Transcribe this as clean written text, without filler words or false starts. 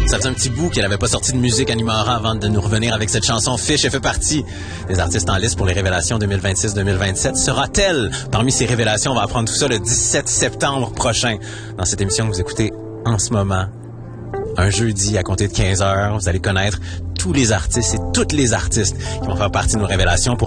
Ça faisait un petit bout qu'elle avait pas sorti de musique Animora avant de nous revenir avec cette chanson Fish. Elle fait partie des artistes en liste pour les révélations 2026-2027. Sera-t-elle parmi ces révélations? On va apprendre tout ça le 17 septembre prochain dans cette émission que vous écoutez en ce moment. Un jeudi à compter de 15h, vous allez connaître tous les artistes et toutes les artistes qui vont faire partie de nos révélations pour